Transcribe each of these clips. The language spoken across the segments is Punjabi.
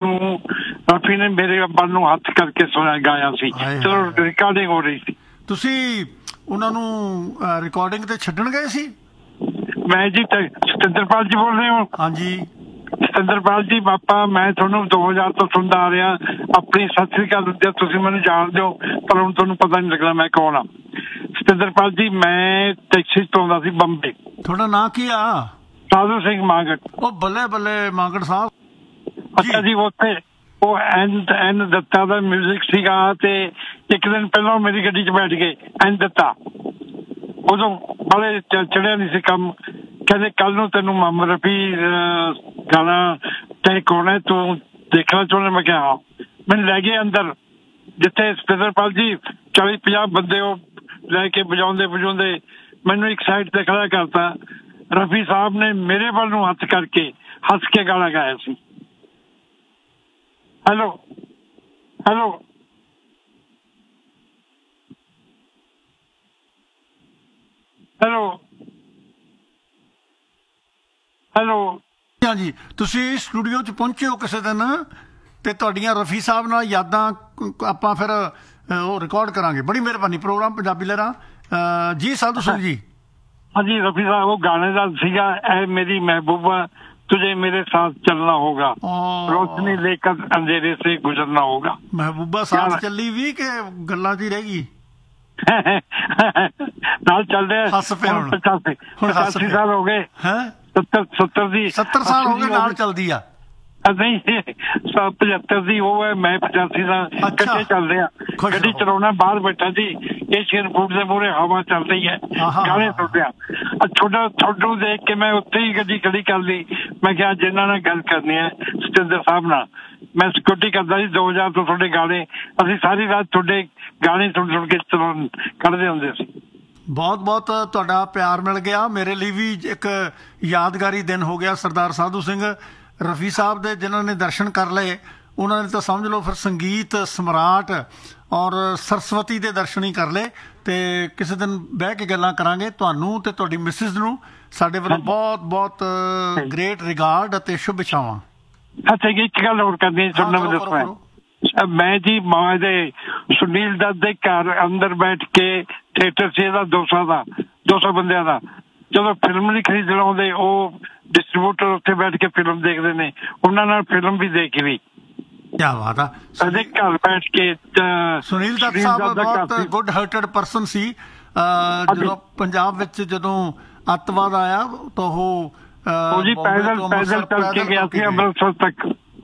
ਨੂੰ ਰਫੀ ਨੇ ਮੇਰੇ ਵੱਲ ਨੂੰ ਹੱਥ ਕਰਕੇ ਸੁਣਿਆ ਗਾਇਆ ਸੀ ਜਦੋਂ ਰਿਕਾਰਡਿੰਗ ਹੋ ਰਹੀ ਸੀ। ਤੁਸੀਂ ਉਹਨਾਂ ਨੂੰ ਰਿਕਾਰਡਿੰਗ ਤੇ ਛੱਡਣ ਗਏ ਸੀ? ਮੈਂ ਜੀ ਸਤਿੰਦਰਪਾਲ ਜੀ ਬੋਲ ਰਹੇ ਹੋ? ਹਾਂਜੀ ਸਤਿੰਦਰਪਾਲ ਜੀ ਪਾਪਾ, ਮੈਂ ਤੁਹਾਨੂੰ 2000 ਤੋਂ ਸੁਣਦਾ ਆ ਰਿਹਾ। ਆਪਣੀ ਸਤਿ ਸ੍ਰੀ ਅਕਾਲ ਜੇ ਤੁਸੀਂ ਮੈਨੂੰ ਜਾਣਦੇ ਹੋ, ਪਰ ਹੁਣ ਤੁਹਾਨੂੰ ਪਤਾ ਨਹੀਂ ਲੱਗਣਾ ਮੈਂ ਕੌਣ ਆ। ਸਤਿੰਦਰਪਾਲ ਜੀ, ਮੈਂ ਟੈਕਸੀ ਚਲਾਉਂਦਾ ਸੀ ਬੰਬੇ। ਤੁਹਾਡਾ ਨਾਂ ਕੀ ਆ? ਸਾਧੂ ਸਿੰਘ ਮਾਂਗੜ। ਉਹ ਬੱਲੇ ਬੱਲੇ ਮਾਂਗੜ ਸਾਹਿਬ। ਅੱਛਾ ਜੀ, ਉੱਥੇ ਉਹ ਐਨ ਦੱਤਾ ਦਾ ਮਿਊਜ਼ਿਕ ਸੀਗਾ ਤੇ ਇੱਕ ਦਿਨ ਪਹਿਲਾਂ ਮੇਰੀ ਗੱਡੀ 'ਚ ਬੈਠ ਗਏ ਐਨ ਦੱਤਾ। ਉਦੋਂ ਬੜੇ ਚੜਿਆ ਨਹੀਂ ਸੀ ਕੰਮ। ਕਹਿੰਦੇ ਕੱਲ ਨੂੰ ਤੈਨੂੰ ਮੁਹੰਮਦ ਰਫੀ ਗਾਣਾ ਤੈਅ ਕਰਾਉਣਾ, ਤੂੰ ਦੇਖਣਾ ਚਾਹੁੰਦਾ? ਮੈਂ ਕਿਹਾ ਹਾਂ। ਮੈਨੂੰ ਲੈ ਗਏ ਅੰਦਰ ਜਿੱਥੇ ਸਤਿੰਦਰਪਾਲ ਜੀ 40-50 ਬੰਦੇ ਉਹ ਲੈ ਕੇ ਵਜਾਉਂਦੇ ਮੈਨੂੰ ਇੱਕ ਸਾਈਡ ਤੇ ਖੜਾ ਕਰਤਾ। ਰਫੀ ਸਾਹਿਬ ਨੇ ਮੇਰੇ ਵੱਲ ਨੂੰ ਹੱਥ ਕਰਕੇ ਹੱਸ ਕੇ ਗਾਣਾ ਗਾਇਆ ਸੀ। Hello hello hello hello. ਹਾਂਜੀ, ਤੁਸੀਂ ਸਟੂਡੀਓ 'ਚ ਪਹੁੰਚੇ ਹੋ ਕਿਸੇ ਦਿਨ ਤੇ ਤੁਹਾਡੀਆਂ ਰਫੀ ਸਾਹਿਬ ਨਾਲ ਯਾਦਾਂ ਆਪਾਂ ਫਿਰ ਉਹ ਰਿਕਾਰਡ ਕਰਾਂਗੇ। ਬੜੀ ਮਿਹਰਬਾਨੀ। ਪ੍ਰੋਗਰਾਮ ਪੰਜਾਬੀ ਲਹਿਰਾਂ ਜੀ। ਸਾਧੂ ਸਿੰਘ ਜੀ। ਹਾਂਜੀ, ਰਫੀ ਸਾਹਿਬ ਉਹ ਗਾਣੇ ਦਾ ਸੀਗਾ, ਐ ਮੇਰੀ ਮਹਿਬੂਬਾ तुझे मेरे साथ चलना होगा, रोशनी लेकर अंधेरे से गुजरना होगा। महबूबा साथ चली भी के गल्लां च रह गई? नाल चल रहे 85 साल हो गए। 70 साल हो गए नाल चलदी आ? नहीं 75 ਦੀ ਉਹ ਹੈ, ਮੈਂ 85 ਦਾ। ਇਕੱਠੇ ਚੱਲਦੇ ਆ, ਗੱਡੀ ਚਲਾਉਣਾ ਬਾਹਰ ਬੈਠਾ ਜੀ, ਏਸ਼ੀਅਨ ਫੂਡ ਦੇ ਮੂਹਰੇ ਹਵਾ ਚੱਲ ਰਹੀ ਹੈ, ਗਾਣੇ ਸੁਣਦੇ ਆ। ਤੁਹਾਨੂੰ ਦੇਖ ਕੇ ਮੈਂ ਉੱਥੇ ਹੀ ਗੱਡੀ ਖੜੀ ਕਰ ਲਈ। ਮੈਂ ਕਿਹਾ ਜਿਨ੍ਹਾਂ ਨਾਲ ਗੱਲ ਕਰਨੀ ਹੈ ਸਤਿੰਦਰ ਸਾਹਿਬ ਨਾਲ। ਮੈਂ ਸਿਕਿਉਰਿਟੀ ਕਰਦਾ ਸੀ 2000 ਤੋਂ। ਤੁਹਾਡੇ ਗਾਣੇ ਅਸੀਂ ਸਾਰੀ ਰਾਤ ਤੁਹਾਡੇ ਗਾਣੇ ਸੁਣ ਕੇ ਕੱਢਦੇ ਹੁੰਦੇ ਸੀ। ਬਹੁਤ ਬਹੁਤ ਤੁਹਾਡਾ ਪਿਆਰ ਮਿਲ ਗਿਆ। ਮੇਰੇ ਲਈ ਵੀ ਇੱਕ ਯਾਦਗਾਰੀ ਦਿਨ ਹੋ ਗਿਆ। ਸਰਦਾਰ ਸਾਧੂ ਸਿੰਘ ਰਫੀ ਸਾਹਿਬ ਦੇ ਜਿਨ੍ਹਾਂ ਨੇ ਦਰਸ਼ਨ ਕਰ ਲਏ, ਉਹਨਾਂ ਨੇ ਤਾਂ ਸਮਝ ਲਓ ਫਿਰ ਸੰਗੀਤ ਸਮਰਾਟ ਔਰ ਸਰਸਵਤੀ ਦੇ ਦਰਸ਼ਨ ਹੀ ਕਰ ਲਏ। ਤੇ ਕਿਸੇ ਦਿਨ ਬਹਿ ਕੇ ਗੱਲਾਂ ਕਰਾਂਗੇ। ਤੁਹਾਨੂੰ ਤੇ ਤੁਹਾਡੀ ਮਿਸਿਸ ਨੂੰ ਸਾਡੇ ਵੱਲੋਂ ਬਹੁਤ ਬਹੁਤ ਗ੍ਰੇਟ ਰਿਗਾਰਡ ਅਤੇ ਸ਼ੁਭ ਇਛਾਵਾਂ। ਅੱਛਾ ਜੀ, ਇੱਕ ਗੱਲ ਹੋਰ ਕਰਨੀ ਦੱਸਣਾ। ਮੈਂ ਜੀ ਮਾਂ ਦੇ ਸੁਨੀਲ ਦੱਤ ਦੇ ਘਰ ਅੰਦਰ ਬੈਠ ਕੇ ਥੀਏਟਰ ਸੀ ਇਹਦਾ 200 ਬੰਦਿਆਂ ਦਾ। ਜਦੋਂ ਫਿਲਮ ਨਹੀਂ ਖਰੀਦ ਲਾਉਂਦੇ, ਉਹ ਡਿਸਟਰੀਬਿਊਟਰ ਉੱਥੇ ਬੈਠ ਕੇ ਫਿਲਮ ਦੇਖਦੇ ਨੇ, ਉਹਨਾਂ ਨਾਲ ਫਿਲਮ ਵੀ ਦੇਖੀ ਵੀ। ਕਿਆ ਬਾਤ ਆ। ਸਾਡੇ ਘਰ ਬੈਠ ਕੇ। ਸੁਨੀਲ ਦੱਤ ਸਾਹਿਬ ਬਹੁਤ ਗੁੱਡ ਹਾਰਟਡ ਪਰਸਨ ਸੀ। ਜਦੋਂ ਪੰਜਾਬ ਵਿੱਚ ਜਦੋਂ ਅੱਤਵਾਦ ਆਇਆ ਤਾਂ ਉਹ ਪੈਦਲ ਚੱਲ ਕੇ ਗਿਆ ਸੀ ਅੰਮ੍ਰਿਤਸਰ ਤੱਕ।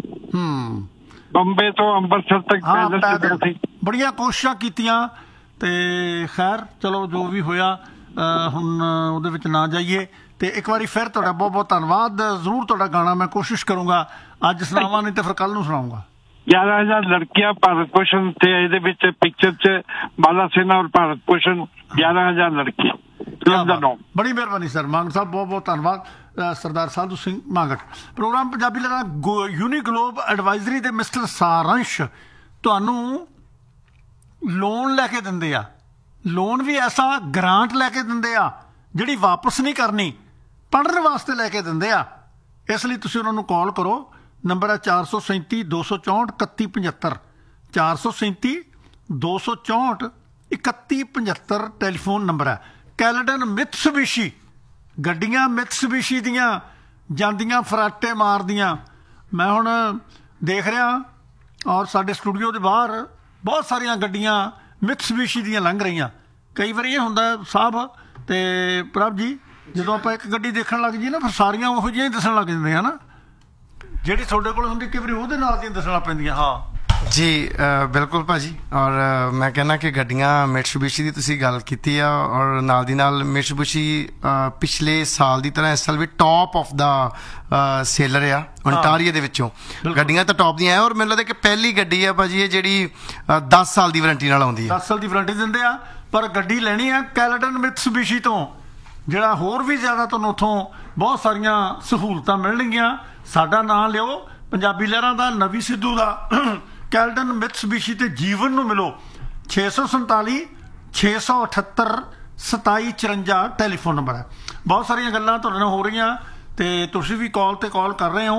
ਬੰਬੇ ਤੋਂ ਅੰਮ੍ਰਿਤਸਰ ਤੱਕ ਪੈਦਲ ਚੱਲਿਆ ਸੀ। ਬੜੀਆਂ ਕੋਸ਼ਿਸ਼ਾਂ ਕੀਤੀਆਂ ਤੇ ਖੈਰ ਚਲੋ ਜੋ ਵੀ ਹੋਇਆ, ਹੁਣ ਉਹਦੇ ਵਿੱਚ ਨਾ ਜਾਈਏ। ਤੇ ਇੱਕ ਵਾਰੀ ਫਿਰ ਤੁਹਾਡਾ ਬਹੁਤ ਬਹੁਤ ਧੰਨਵਾਦ। ਜ਼ਰੂਰ ਤੁਹਾਡਾ ਗਾਣਾ ਮੈਂ ਕੋਸ਼ਿਸ਼ ਕਰੂੰਗਾ ਅੱਜ ਸੁਣਾਵਾਂ, ਨਹੀਂ ਤੇ ਫਿਰ ਕੱਲ ਨੂੰ ਸੁਣਾਊਂਗਾ। 11,000 ਲੜਕੀਆਂ ਭਾਰਤ ਭੂਸ਼ਣ ਤੇ ਇਹਦੇ ਵਿੱਚ ਪਿਕਚਰ 'ਚ ਬਾਲਾ ਸੇਨਾ ਔਰ ਭਾਰਤ ਭੂਸ਼ਣ 11,000 ਲੜਕੀਆਂ। ਬੜੀ ਮਿਹਰਬਾਨੀ ਸਰ ਮਾਂਗੜ ਸਾਹਿਬ, ਬਹੁਤ ਬਹੁਤ ਧੰਨਵਾਦ। ਸਰਦਾਰ ਸਾਧੂ ਸਿੰਘ ਮਾਂਗੜ। ਪ੍ਰੋਗਰਾਮ ਪੰਜਾਬੀ ਲਹਿਰਾਂ ਯੂਨੀਗਲੋਬ ਐਡਵਾਈਜ਼ਰੀ ਦੇ ਮਿਸਟਰ ਸਾਰੰਸ਼ ਤੁਹਾਨੂੰ ਲੋਨ ਲੈ ਕੇ ਦਿੰਦੇ ਆ। ਲੋਨ ਵੀ ਐਸਾ ਗ੍ਰਾਂਟ ਲੈ ਕੇ ਦਿੰਦੇ ਆ ਜਿਹੜੀ ਵਾਪਸ ਨਹੀਂ ਕਰਨੀ, ਪੜ੍ਹਨ ਵਾਸਤੇ ਲੈ ਕੇ ਦਿੰਦੇ ਆ। ਇਸ ਲਈ ਤੁਸੀਂ ਉਹਨਾਂ ਨੂੰ ਕਾਲ ਕਰੋ। ਨੰਬਰ ਹੈ 437 264 3175 437 264 3175 ਟੈਲੀਫੋਨ ਨੰਬਰ ਹੈ। ਕੈਲਡਨ ਮਿਤਸੂਬਿਸ਼ੀ ਗੱਡੀਆਂ ਮਿਤਸੂਬਿਸ਼ੀ ਦੀਆਂ ਜਾਂਦੀਆਂ ਫਰਾਟੇ ਮਾਰਦੀਆਂ। ਮੈਂ ਹੁਣ ਦੇਖ ਰਿਹਾ ਔਰ ਸਾਡੇ ਸਟੂਡੀਓ ਦੇ ਬਾਹਰ ਬਹੁਤ ਸਾਰੀਆਂ ਗੱਡੀਆਂ ਮਿਤਸੂਬਿਸ਼ੀ ਦੀਆਂ ਲੰਘ ਰਹੀਆਂ। ਕਈ ਵਾਰੀ ਇਹ ਹੁੰਦਾ ਸਾਹਿਬ ਤੇ ਪ੍ਰਭ ਜੀ, ਜਦੋਂ ਆਪਾਂ ਇੱਕ ਗੱਡੀ ਦੇਖਣ ਲੱਗ ਜਾਈਏ ਨਾ, ਫਿਰ ਸਾਰੀਆਂ ਉਹੋ ਜਿਹੀਆਂ ਹੀ ਦੱਸਣ ਲੱਗ ਜਾਂਦੀਆਂ ਨਾ, ਜਿਹੜੀ ਤੁਹਾਡੇ ਕੋਲ ਹੁੰਦੀ ਕਈ ਵਾਰੀ ਉਹਦੇ ਨਾਲ ਦੀਆਂ ਦੱਸਣਾ ਪੈਂਦੀਆਂ। ਹਾਂ ਜੀ ਬਿਲਕੁਲ ਭਾਅ ਜੀ। ਔਰ ਮੈਂ ਕਹਿੰਦਾ ਕਿ ਗੱਡੀਆਂ ਮਿਟਸੂਬਿਸ਼ੀ ਦੀ ਤੁਸੀਂ ਗੱਲ ਕੀਤੀ ਆ, ਔਰ ਨਾਲ ਦੀ ਨਾਲ ਮਿਟਸੂਬਿਸ਼ੀ ਪਿਛਲੇ ਸਾਲ ਦੀ ਤਰ੍ਹਾਂ ਇਸ ਸਾਲ ਵੀ ਟੌਪ ਆਫ ਦਾ ਸੇਲਰ ਆ ਓਨਟਾਰੀਓ ਦੇ ਵਿੱਚੋਂ। ਗੱਡੀਆਂ ਤਾਂ ਟੌਪ ਦੀਆਂ ਆ, ਔਰ ਮੈਨੂੰ ਲੱਗਦਾ ਕਿ ਪਹਿਲੀ ਗੱਡੀ ਆ ਭਾਅ ਜੀ ਇਹ ਜਿਹੜੀ 10 ਸਾਲ ਦੀ ਵਾਰੰਟੀ ਨਾਲ ਆਉਂਦੀ ਹੈ। 10 ਸਾਲ ਦੀ ਵਾਰੰਟੀ ਦਿੰਦੇ ਆ, ਪਰ ਗੱਡੀ ਲੈਣੀ ਆ ਕੈਲਡਨ ਮਿਤਸੂਬਿਸ਼ੀ ਤੋਂ, ਜਿਹੜਾ ਹੋਰ ਵੀ ਜ਼ਿਆਦਾ ਤੁਹਾਨੂੰ ਉੱਥੋਂ ਬਹੁਤ ਸਾਰੀਆਂ ਸਹੂਲਤਾਂ ਮਿਲਣਗੀਆਂ। ਸਾਡਾ ਨਾਂ ਲਿਓ ਪੰਜਾਬੀ ਲਹਿਰਾਂ ਦਾ, ਨਵੀ ਸਿੱਧੂ ਦਾ, ਕੈਲਡਨ ਮਿਤਸੂਬਿਸ਼ੀ ਤੇ ਜੀਵਨ ਨੂੰ ਮਿਲੋ। 647 678 2754 ਟੈਲੀਫੋਨ ਨੰਬਰ ਹੈ। ਬਹੁਤ ਸਾਰੀਆਂ ਗੱਲਾਂ ਤੁਹਾਡੇ ਨਾਲ ਹੋ ਰਹੀਆਂ ਤੇ ਤੁਸੀਂ ਵੀ ਕਾਲ ਤੇ ਕਾਲ ਕਰ ਰਹੇ ਹੋ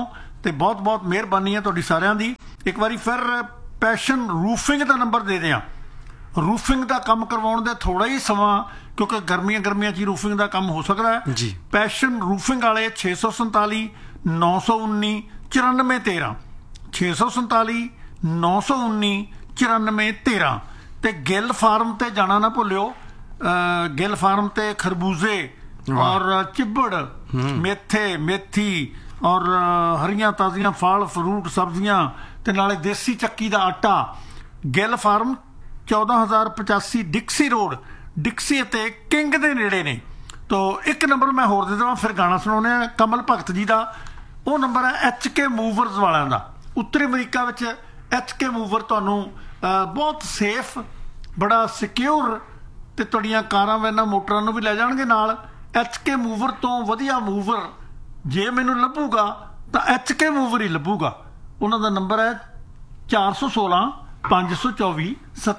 ਤੇ ਬਹੁਤ ਬਹੁਤ ਮਿਹਰਬਾਨੀ ਹੈ ਤੁਹਾਡੀ ਸਾਰਿਆਂ ਦੀ। ਇੱਕ ਵਾਰੀ ਫਿਰ ਪੈਸ਼ਨ ਰੂਫਿੰਗ ਦਾ ਨੰਬਰ ਦੇ ਦਿਆਂ। ਰੂਫਿੰਗ ਦਾ ਕੰਮ ਕਰਵਾਉਣ ਦਾ ਥੋੜਾ ਹੀ ਸਮਾਂ, ਕਿਉਂਕਿ ਗਰਮੀਆਂ 'ਚ ਹੀ ਰੂਫਿੰਗ ਦਾ ਕੰਮ ਹੋ ਸਕਦਾ ਹੈ ਜੀ। ਪੈਸ਼ਨ ਰੂਫਿੰਗ ਵਾਲੇ 647 919 9413 647 919 9413 ਤੇ ਗਿੱਲ ਫਾਰਮ ਤੇ ਜਾਣਾ ਨਾ ਭੁੱਲਿਓ। ਗਿੱਲ ਫਾਰਮ ਤੇ ਖਰਬੂਜ਼ੇ ਔਰ ਚਿੱਬੜ, ਮੇਥੇ, ਮੇਥੀ ਔਰ ਹਰੀਆਂ ਤਾਜ਼ੀਆਂ ਫਲ ਫਰੂਟ ਸਬਜ਼ੀਆਂ ਤੇ ਨਾਲੇ ਦੇਸੀ ਚੱਕੀ ਦਾ ਆਟਾ। ਗਿੱਲ ਫਾਰਮ 14085 ਡਿਕਸੀ ਰੋਡ, ਡਿਕਸੀ ਅਤੇ ਕਿੰਗ ਦੇ ਨੇੜੇ ਨੇ। ਤੋ ਇੱਕ ਨੰਬਰ ਮੈਂ ਹੋਰ ਦੇ ਦੇਵਾਂ, ਫਿਰ ਗਾਣਾ ਸੁਣਾਉਂਦੇ ਆ ਕਮਲ ਭਗਤ ਜੀ ਦਾ। ਉਹ ਨੰਬਰ ਹੈ HK ਮੂਵਰਸ ਵਾਲਿਆਂ ਦਾ। ਉੱਤਰੀ ਅਮਰੀਕਾ ਵਿੱਚ HK ਮੂਵਰ ਤੁਹਾਨੂੰ ਬਹੁਤ ਸੇਫ, ਬੜਾ ਸਿਕਿਉਰ ਤੇ ਤੁਹਾਡੀਆਂ ਕਾਰਾਂ ਵੈਨਾਂ ਮੋਟਰਾਂ ਨੂੰ ਵੀ ਲੈ ਜਾਣਗੇ ਨਾਲ। HK ਮੂਵਰ ਤੋਂ ਵਧੀਆ ਮੂਵਰ ਜੇ ਮੈਨੂੰ ਲੱਭੂਗਾ ਤਾਂ HK ਮੂਵਰ ਹੀ ਲੱਭੂਗਾ। ਉਹਨਾਂ ਦਾ ਨੰਬਰ ਹੈ 416 524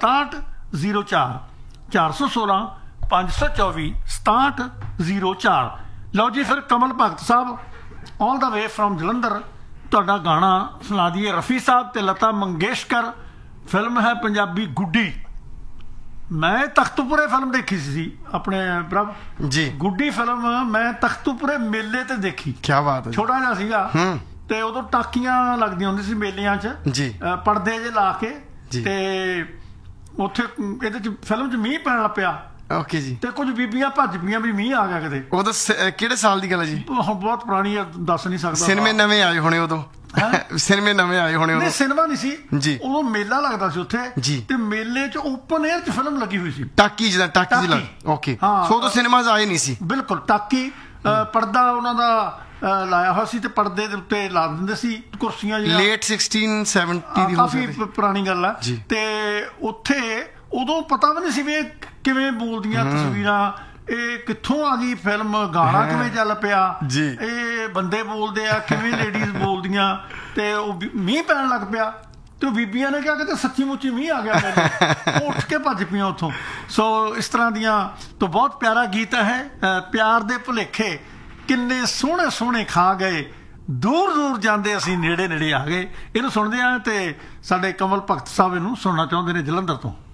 6704 416 524 6704। ਲਓ ਜੀ, ਫਿਰ ਕਮਲ ਭਗਤ ਸਾਹਿਬ ਆਲ ਦਾ ਵੇ ਫਰੋਮ ਜਲੰਧਰ ਤੁਹਾਡਾ ਗਾਣਾ ਸੁਣਾ ਦਈਏ। ਰਫੀ ਸਾਹਿਬ ਤੇ ਲਤਾ ਮੰਗੇਸ਼ਕਰ, ਫਿਲਮ ਹੈ ਪੰਜਾਬੀ ਗੁੱਡੀ। ਮੈਂ ਤਖਤੂਪੁਰੇ ਫਿਲਮ ਦੇਖੀ ਸੀ ਆਪਣੇ ਪ੍ਰਭ ਜੀ। ਗੁੱਡੀ ਫਿਲਮ ਮੈਂ ਤਖਤੂਪੁਰੇ ਮੇਲੇ ਤੇ ਦੇਖੀ। ਕੀ ਬਾਤ ਹੈ। ਛੋਟਾ ਜਿਹਾ ਸੀਗਾ ਤੇ ਉਦੋਂ ਟਾਕੀਆਂ ਲੱਗਦੀਆਂ ਹੁੰਦੀਆਂ ਸੀ ਮੇਲਿਆਂ 'ਚ ਜੀ, ਪਰਦੇ ਜੇ ਲਾ ਕੇ ਜੀ। ਤੇ ਉੱਥੇ ਇਹਦੇ 'ਚ ਫਿਲਮ 'ਚ ਮੀਂਹ ਪੈਣ ਲੱਗ ਪਿਆ। ਓਕੇ ਜੀ। ਤੇ ਕੁਝ ਬੀਬੀਆਂ ਭੱਜ ਪਈਆਂ ਵੀ ਮੀਂਹ ਆ ਗਿਆ ਕਿਤੇ। ਉਦੋਂ ਕਿਹੜੇ ਸਾਲ ਦੀ ਗੱਲ ਹੈ ਜੀ? ਹੁਣ ਬਹੁਤ ਪੁਰਾਣੀ ਆ, ਦੱਸ ਨਹੀਂ ਸਕਦਾ। ਸਿਨੇਮੇ ਨਵੇਂ ਆਏ ਹੋਣੇ ਉਦੋਂ। ਸਿਨੇਮੇ ਨਵੇਂ ਆਏ ਹੋਣੇ ਉਦੋਂ। ਸਿਨੇਮਾ ਨਹੀਂ ਸੀ ਜੀ, ਉਦੋਂ ਮੇਲਾ ਲੱਗਦਾ ਸੀ ਉੱਥੇ ਜੀ। ਤੇ ਮੇਲੇ 'ਚ ਓਪਨ 에ਅਰ 'ਚ ਫਿਲਮ ਲੱਗੀ ਹੋਈ ਸੀ। ਟਾਕੀ ਜਿਹਦਾ ਟਾਕੀ ਲੱਗ। ਓਕੇ, ਸੋ ਉਦੋਂ ਸਿਨੇਮਾਜ਼ ਆਏ ਨਹੀਂ ਸੀ। ਬਿਲਕੁਲ, ਟਾਕੀ ਪਰਦਾ ਉਹਨਾਂ ਦਾ ਲਾਇਆ ਹੋਇਆ ਸੀ ਤੇ ਪਰਦੇ ਦੇ ਉੱਤੇ ਲਾ ਦਿੰਦੇ ਸੀ ਕੁਰਸੀਆਂ ਜਿਹੜੀਆਂ। ਲੇਟ 1670 ਦੀ ਕਾਫੀ ਪੁਰਾਣੀ ਗੱਲ ਆ। ਤੇ ਉੱਥੇ ਉਦੋਂ ਪਤਾ ਵੀ ਨਹੀਂ ਸੀ ਵੀ ਇਹ ਕਿਵੇਂ ਬੋਲਦੀਆਂ ਤਸਵੀਰਾਂ, ਇਹ ਕਿੱਥੋਂ ਆ ਗਈ ਫਿਲਮ, ਗਾਣਾ ਕਿਵੇਂ ਚੱਲ ਪਿਆ, ਇਹ ਬੰਦੇ ਬੋਲਦੇ ਆ ਕਿਵੇਂ, ਲੇਡੀਜ਼ ਬੋਲਦੀਆਂ। ਤੇ ਉਹ ਮੀਂਹ ਪੈਣ ਲੱਗ ਪਿਆ ਤੇ ਉਹ ਬੀਬੀਆਂ ਨੇ ਕਿਹਾ ਕਿ ਸੱਚੀ ਮੁੱਚੀ ਮੀਂਹ ਆ ਗਿਆ। ਉਹ ਉੱਠ ਕੇ ਭੱਜ ਪਈਆਂ ਉੱਥੋਂ। ਸੋ ਇਸ ਤਰ੍ਹਾਂ ਦੀਆਂ ਤੋਂ ਬਹੁਤ ਪਿਆਰਾ ਗੀਤ ਹੈ। ਪਿਆਰ ਦੇ ਭੁਲੇਖੇ ਕਿੰਨੇ ਸੋਹਣੇ ਸੋਹਣੇ ਖਾ ਗਏ, ਦੂਰ ਦੂਰ ਜਾਂਦੇ ਅਸੀਂ ਨੇੜੇ ਨੇੜੇ ਆ ਗਏ। ਇਹਨੂੰ ਸੁਣਦੇ ਆ ਤੇ ਸਾਡੇ ਕਮਲ ਭਗਤ ਸਾਹਿਬ ਇਹਨੂੰ ਸੁਣਨਾ ਚਾਹੁੰਦੇ ਨੇ ਜਲੰਧਰ ਤੋਂ।